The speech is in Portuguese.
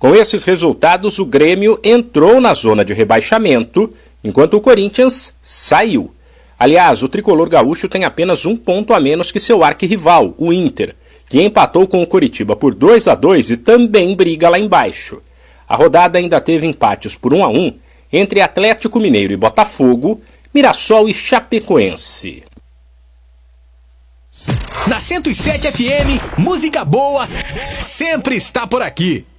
Com esses resultados, o Grêmio entrou na zona de rebaixamento, enquanto o Corinthians saiu. Aliás, o tricolor gaúcho tem apenas um ponto a menos que seu arquirrival, o Inter, que empatou com o Coritiba por 2-2 e também briga lá embaixo. A rodada ainda teve empates por 1-1 entre Atlético Mineiro e Botafogo, Mirassol e Chapecoense. Na 107 FM, música boa sempre está por aqui.